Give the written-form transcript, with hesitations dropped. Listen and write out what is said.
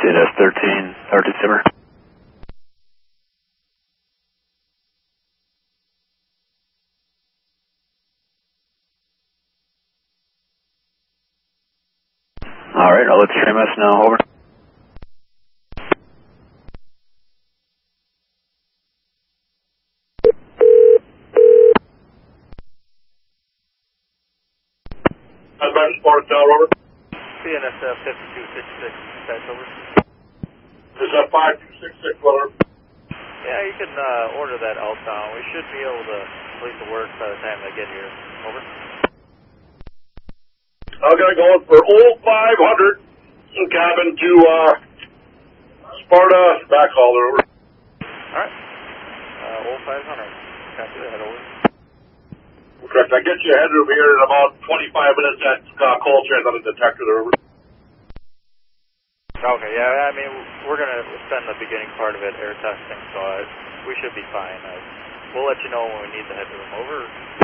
CNS 13, RT Simmer. Alright, I'll let the train us know, over. Advance Sports Tower, over. CNS 5266, dispatch, over. This is 5266, over. Yeah, you can order that outbound. We should be able to complete the work by the time they get here. Over. I'm going to go for old 500 cabin to Sparta backhauler, over. Alright. Old 500. Copy that, over. Correct. I get you headed over here in about 25 minutes at Coltrane on the detector there, over. Okay, yeah, I mean, we're going to spend the beginning part of it air testing, so we should be fine. We'll let you know when we need to head to them, over.